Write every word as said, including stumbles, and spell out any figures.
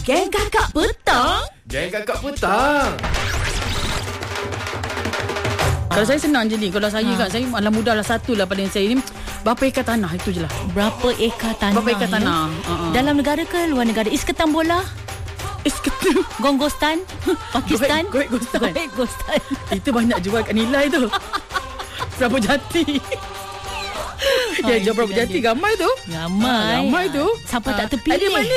Geng Kakak Petang. Geng Kakak Petang. Kalau saya senang je ni. Kalau saya ha. kan, saya malah mudah lah. Satu lah pada saya ni, berapa ekar tanah, itu je lah. Berapa ekar tanah? Berapa ekar tanah? Uh-huh. Dalam negara ke luar negara? Iskatan bola? Iskatan Gonggostan? Pakistan? Goek Gostan. Goek Gostan. Itu banyak jual kat Nilai tu. Berapa jati? Ya, jual berapa jati? Ramai tu. Ramai. Ramai tu. Siapa ha. tak terpilih?